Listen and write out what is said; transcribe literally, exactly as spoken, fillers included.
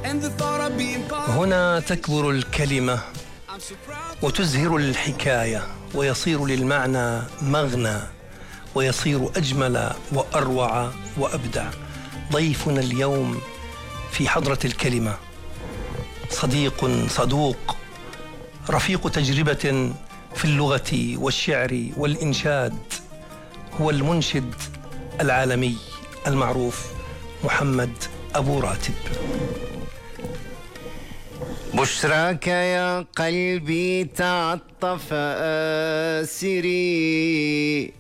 هنا تكبر الكلمة وتزهر الحكاية ويصير للمعنى مغنى ويصير أجمل وأروع وأبدع. ضيفنا اليوم في حضرة الكلمة صديق صدوق، رفيق تجربة في اللغة والشعر والإنشاد، هو المنشد العالمي المعروف محمد أبو راتب. بشراك يا قلبي تعطف آسري،